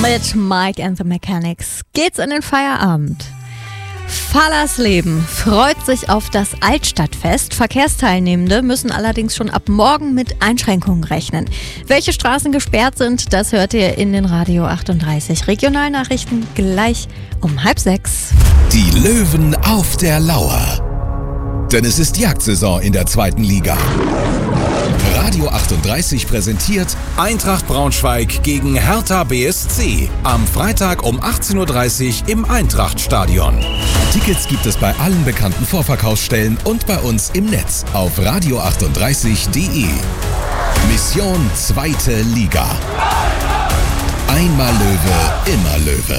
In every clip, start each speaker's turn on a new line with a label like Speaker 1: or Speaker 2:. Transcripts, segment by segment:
Speaker 1: Mit Mike and the Mechanics geht's in den Feierabend. Fallersleben freut sich auf das Altstadtfest. Verkehrsteilnehmende müssen allerdings schon ab morgen mit Einschränkungen rechnen. Welche Straßen gesperrt sind, das hört ihr in den Radio 38 Regionalnachrichten gleich um 5:30.
Speaker 2: Die Löwen auf der Lauer. Denn es ist Jagdsaison in der 2. Liga. Radio 38 präsentiert
Speaker 3: Eintracht Braunschweig gegen Hertha BSC am Freitag um 18:30 Uhr im Eintrachtstadion.
Speaker 2: Tickets gibt es bei allen bekannten Vorverkaufsstellen und bei uns im Netz auf radio38.de. Mission 2. Liga. Einmal Löwe, immer Löwe.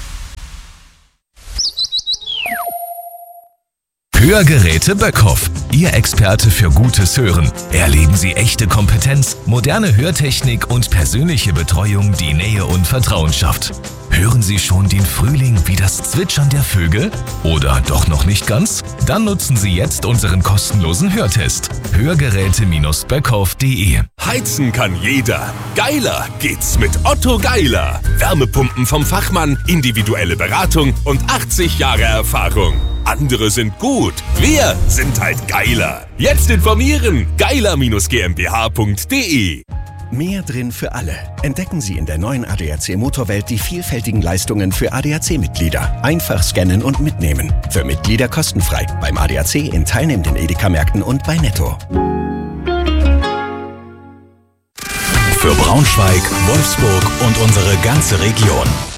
Speaker 4: Hörgeräte Böckhoff, Ihr Experte für gutes Hören. Erleben Sie echte Kompetenz, moderne Hörtechnik und persönliche Betreuung, die Nähe und Vertrauen schafft. Hören Sie schon den Frühling wie das Zwitschern der Vögel? Oder doch noch nicht ganz? Dann nutzen Sie jetzt unseren kostenlosen Hörtest. Hörgeräte-böckhoff.de.
Speaker 5: Heizen kann jeder. Geiler geht's mit Otto Geiler. Wärmepumpen vom Fachmann, individuelle Beratung und 80 Jahre Erfahrung. Andere sind gut, wir sind halt geiler. Jetzt informieren, geiler-gmbh.de.
Speaker 6: Mehr drin für alle. Entdecken Sie in der neuen ADAC Motorwelt die vielfältigen Leistungen für ADAC-Mitglieder. Einfach scannen und mitnehmen. Für Mitglieder kostenfrei. Beim ADAC in teilnehmenden Edeka-Märkten und bei Netto.
Speaker 3: Für Braunschweig, Wolfsburg und unsere ganze Region.